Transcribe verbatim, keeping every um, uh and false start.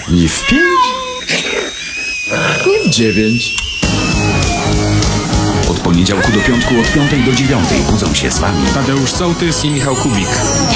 Nie w pięć, nie w dziewięć. Od poniedziałku do piątku od piątej do dziewiątej budzą się z wami Tadeusz Sołtys i Michał Kubik.